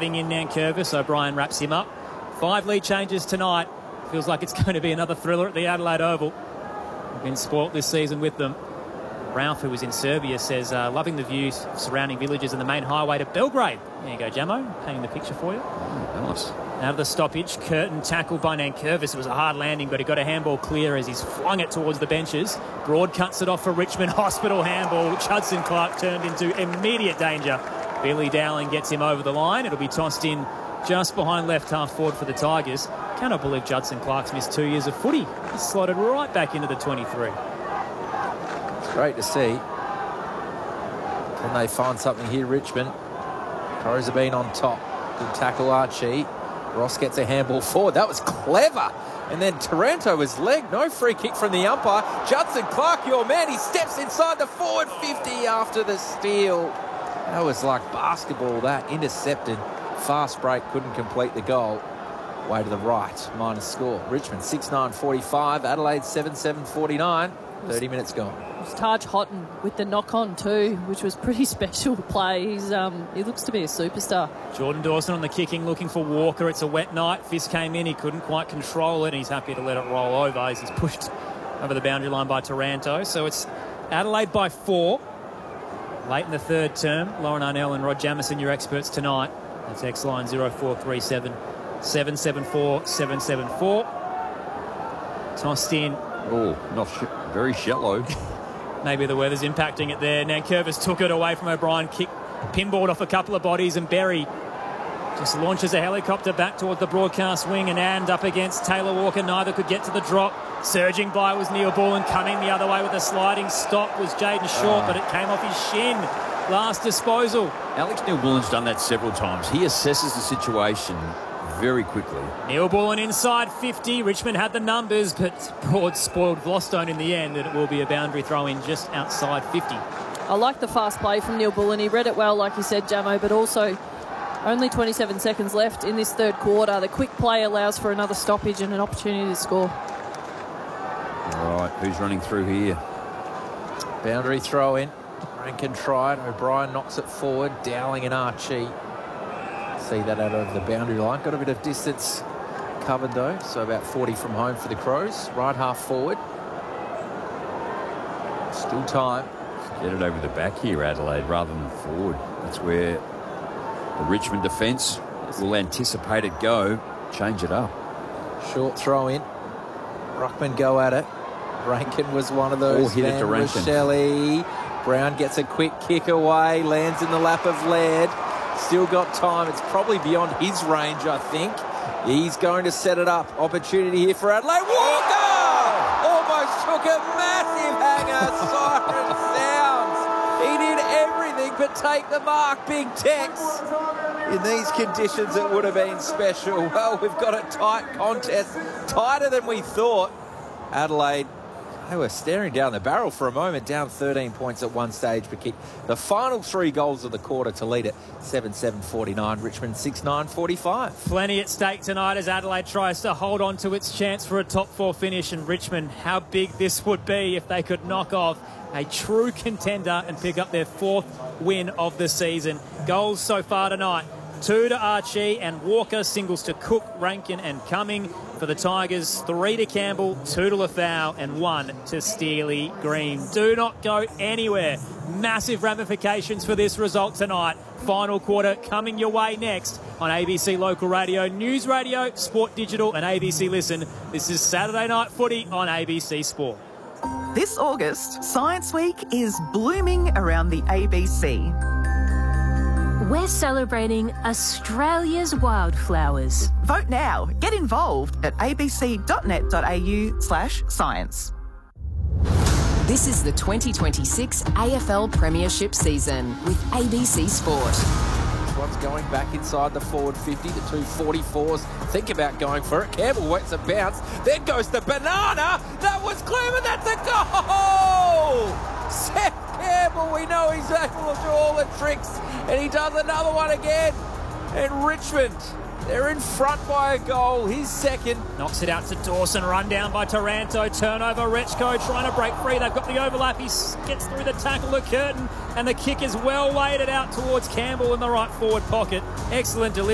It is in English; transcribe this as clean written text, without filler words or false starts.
seething in Nankervis. O'Brien wraps him up. 5 lead changes tonight. Feels like it's going to be another thriller at the Adelaide Oval. We've been spoilt this season with them. Ralph, who was in Serbia, says, loving the views of surrounding villages and the main highway to Belgrade. There you go, Jamo, painting the picture for you. Nice. Out of the stoppage, Curtin tackled by Nankervis. It was a hard landing, but he got a handball clear as he's flung it towards the benches. Broad cuts it off for Richmond. Hospital handball, which Hudson Clark turned into immediate danger. Billy Dowling gets him over the line. It'll be tossed in just behind left half forward for the Tigers. Cannot believe Judson Clark's missed 2 years of footy. He's slotted right back into the 23. Great to see. Can they find something here, Richmond? Crows have been on top. Good tackle, Archie. Ross gets a handball forward. That was clever. And then Taranto was legged. No free kick from the umpire. Judson Clark, your man. He steps inside the forward 50 after the steal. That was like basketball, that. Intercepted. Fast break. Couldn't complete the goal. Way to the right. Minus score. Richmond 6-9-45. Adelaide 7-7-49. 30 minutes gone. It was Taj Houghton with the knock-on too, which was pretty special play. He looks to be a superstar. Jordan Dawson on the kicking, looking for Walker. It's a wet night. Fist came in. He couldn't quite control it. He's happy to let it roll over as he's pushed over the boundary line by Taranto. So it's Adelaide by 4. Late in the third term. Lauren Arnell and Rod Jamieson, your experts tonight. That's X-line 0437 774 774. Tossed in. Oh, not very shallow. Maybe the weather's impacting it there. Nankervis took it away from O'Brien, pinballed off a couple of bodies, and Berry just launches a helicopter back towards the broadcast wing, and up against Taylor Walker. Neither could get to the drop. Surging by was Neil Bullen. Coming the other way with a sliding stop was Jaden Short, but it came off his shin. Last disposal. Alex Neil-Bullen's done that several times. He assesses the situation very quickly. Neil Bullen inside 50. Richmond had the numbers, but Broad spoiled Vlostone in the end, and it will be a boundary throw in just outside 50. I like the fast play from Neil Bullen. He read it well, like you said, Jamo, but also only 27 seconds left in this third quarter. The quick play allows for another stoppage and an opportunity to score. All right, who's running through here? Boundary throw in. Rankin tried. O'Brien knocks it forward. Dowling and Archie. See that out over the boundary line. Got a bit of distance covered though, so about 40 from home for the Crows. Right half forward. Still time. Get it over the back here, Adelaide, rather than forward. That's where the Richmond defence will anticipate it go. Change it up. Short throw in. Ruckman go at it. Rankin was one of those. Hit it to Rankin. Shelley. Brown gets a quick kick away. Lands in the lap of Laird. Still got time. It's probably beyond his range, I think. He's going to set it up. Opportunity here for Adelaide. Walker! Almost took a massive hanger. Siren sounds. He did everything but take the mark. Big Tex. In these conditions, it would have been special. Well, we've got a tight contest. Tighter than we thought. Adelaide, they were staring down the barrel for a moment, down 13 points at one stage per kick. The final 3 goals of the quarter to lead it, 7-7-49, Richmond 6-9-45. Plenty at stake tonight as Adelaide tries to hold on to its chance for a top 4 finish, and Richmond, how big this would be if they could knock off a true contender and pick up their 4th win of the season. Goals so far tonight. 2 to Archie and Walker, singles to Cook, Rankin and Cumming. For the Tigers, 3 to Campbell, 2 to Lafau and 1 to Steely Green. Do not go anywhere. Massive ramifications for this result tonight. Final quarter coming your way next on ABC Local Radio, News Radio, Sport Digital and ABC Listen. This is Saturday Night Footy on ABC Sport. This August, Science Week is blooming around the ABC. We're celebrating Australia's wildflowers. Vote now. Get involved at abc.net.au/science. This is the 2026 AFL Premiership season with ABC Sport. One's going back inside the forward 50. The 2 44s think about going for it. Campbell waits a bounce. Then goes the banana. That was clever. That's a goal! Seth Campbell, we know he's able to do all the tricks. And he does another one again. And Richmond, they're in front by a goal. His second. Knocks it out to Dawson. Run down by Taranto. Turnover. Rechko trying to break free. They've got the overlap. He gets through the tackle to Curtin. And the kick is well weighted out towards Campbell in the right forward pocket. Excellent delivery.